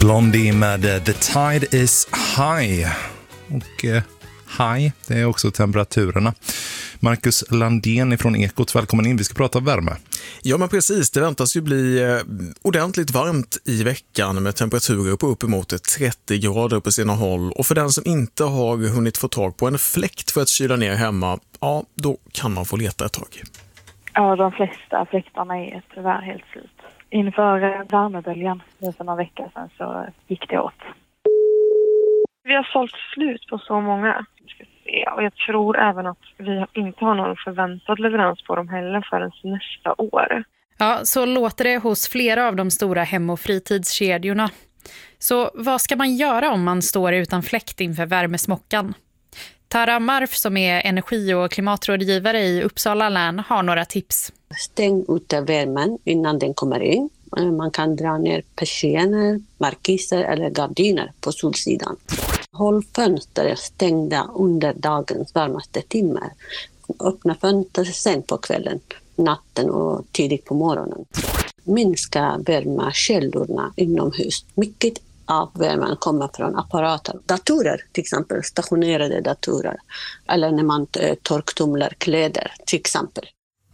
Blondie med The Tide is High. Och high, det är också temperaturerna. Marcus Landén från Ekot, välkommen in. Vi ska prata värme. Ja, men precis. Det väntas ju bli ordentligt varmt i veckan med temperaturer på uppemot 30 grader på sina håll. Och för den som inte har hunnit få tag på en fläkt för att kyla ner hemma, ja, då kan man få leta ett tag. Ja, de flesta fläktarna är tyvärr helt slut. Inför värmeböljan för några veckor sedan så gick det åt. Vi har sålt slut på så många. Och jag tror även att vi inte har någon förväntad leverans på dem heller förrän nästa år. Ja, så låter det hos flera av de stora hem- och fritidskedjorna. Så vad ska man göra om man står utan fläkt inför värmesmockan? Tara Marf som är energi- och klimatrådgivare i Uppsala län har några tips. Stäng ute värmen innan den kommer in. Man kan dra ner persienner, markiser eller gardiner på solsidan. Håll fönster stängda under dagens varmaste timmar. Öppna fönster sen på kvällen, natten och tidigt på morgonen. Minska värmekällorna inomhus. Mycket av värmen kommer från apparater. Datorer, till exempel stationerade datorer. Eller när man torktumlar kläder, till exempel.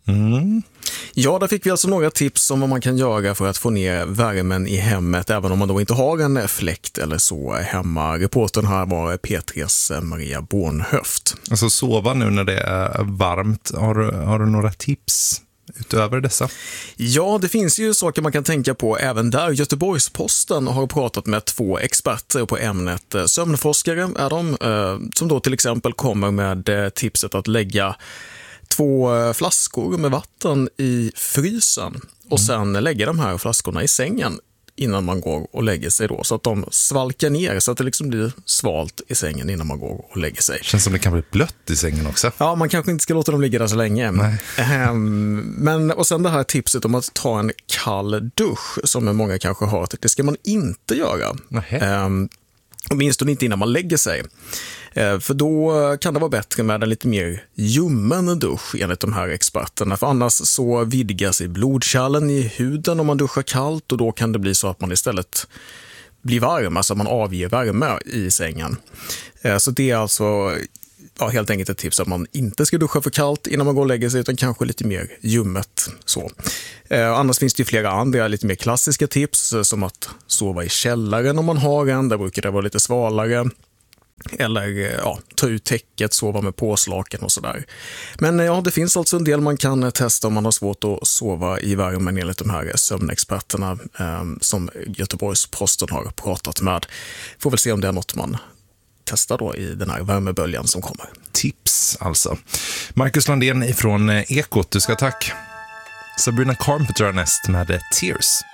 Ja, där fick vi alltså några tips om vad man kan göra för att få ner värmen i hemmet även om man då inte har en fläkt eller så hemma. Reportern här var P3:s Maria Bornhöft. Alltså sova nu när det är varmt. Har du några tips utöver dessa? Ja, det finns ju saker man kan tänka på även där. Göteborgs-Posten har pratat med 2 experter på ämnet. Sömnforskare är de, som då till exempel kommer med tipset att lägga 2 flaskor med vatten i frysen och sen lägga de här flaskorna i sängen innan man går och lägger sig då, så att de svalkar ner så att det liksom blir svalt i sängen innan man går och lägger sig. Känns som det kan bli blött i sängen också. Ja, man kanske inte ska låta dem ligga där så länge. Men och sen det här tipset om att ta en kall dusch som många kanske har, det ska man inte göra. Åtminstone inte innan man lägger sig. För då kan det vara bättre med en lite mer ljummen dusch enligt de här experterna. För annars så vidgas i blodkärlen i huden om man duschar kallt och då kan det bli så att man istället blir varm, alltså man avger värme i sängen. Så det är alltså helt enkelt ett tips att man inte ska duscha för kallt innan man går och lägger sig utan kanske lite mer ljummet så. Annars finns det ju flera andra lite mer klassiska tips som att sova i källaren om man har en, där brukar det vara lite svalare. Eller ta ut täcket, sova med påslaken och sådär. Men det finns alltså en del man kan testa om man har svårt att sova i värmen enligt de här sömnexperterna som Göteborgs-Posten har pratat med. Får väl se om det är något man testar då i den här värmeböljan som kommer. Tips alltså. Marcus Landén ifrån Ekot, du ska tack. Sabrina Carpenter näst med Tears.